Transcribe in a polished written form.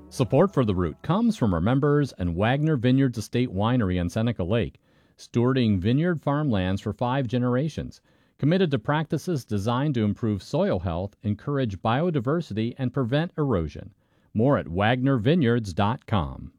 Support for The Root comes from our members and Wagner Vineyards Estate Winery on Seneca Lake, stewarding vineyard farmlands for 5 generations, committed to practices designed to improve soil health, encourage biodiversity, and prevent erosion. More at wagnervineyards.com.